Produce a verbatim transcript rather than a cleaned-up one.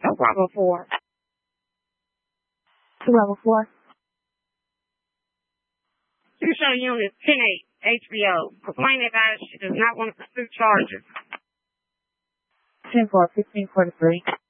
No problem, four. To level four. Two show unit ten eight, H B O. Complaint advised she does not want to pursue charges. ten four, fifteen forty-three.